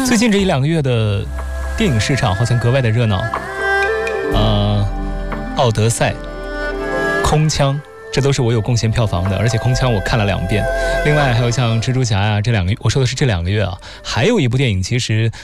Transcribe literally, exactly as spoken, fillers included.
最近这一两个月的电影市场好像格外的热闹，呃，奥德赛、空枪，这都是我有贡献票房的，而且空枪我看了两遍。另外还有像蜘蛛侠呀、啊，这两个我说的是这两个月啊，还有一部电影，其实